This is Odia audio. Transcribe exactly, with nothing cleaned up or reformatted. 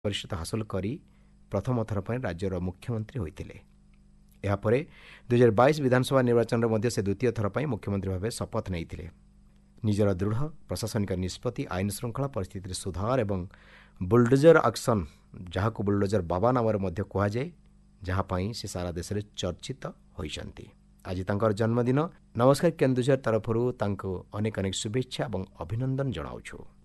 ପରିଷଦ ହାସଲ କରି ପ୍ରଥମ ଥର ପାଇଁ ରାଜ୍ୟର ମୁଖ୍ୟମନ୍ତ୍ରୀ ହୋଇଥିଲେ। ଏହାପରେ ଦୁଇହଜାର ବାଇଶ ବିଧାନସଭା ନିର୍ବାଚନରେ ମଧ୍ୟ ସେ ଦ୍ୱିତୀୟ ଥର ପାଇଁ ମୁଖ୍ୟମନ୍ତ୍ରୀ ଭାବେ ଶପଥ ନେଇଥିଲେ। ନିଜର ଦୃଢ଼ ପ୍ରଶାସନିକ ନିଷ୍ପତ୍ତି, ଆଇନ ଶୃଙ୍ଖଳା ପରିସ୍ଥିତିରେ ସୁଧାର ଏବଂ ବୁଲଡୋଜର ଆକ୍ସନ୍, ଯାହାକୁ ବୁଲଡୋଜର ବାବା ନାମରେ ମଧ୍ୟ କୁହାଯାଏ, ଯାହା ପାଇଁ ସେ ସାରା ଦେଶରେ ଚର୍ଚ୍ଚିତ ହୋଇଛନ୍ତି। ଆଜି ତାଙ୍କର ଜନ୍ମଦିନ। ନମସ୍କାର କେନ୍ଦୁଝର ତରଫରୁ ତାଙ୍କୁ ଅନେକ ଅନେକ ଶୁଭେଚ୍ଛା ଏବଂ ଅଭିନନ୍ଦନ ଜଣାଉଛୁ।